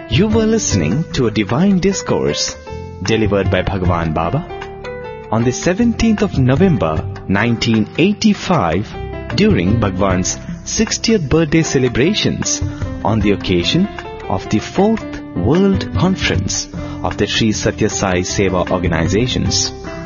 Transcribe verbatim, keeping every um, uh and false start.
You were listening to a divine discourse delivered by Bhagwan Baba on the seventeenth of November nineteen eighty-five during Bhagwan's sixtieth birthday celebrations on the occasion of the fourth World Conference of the Sri Satya Sai Seva Organizations.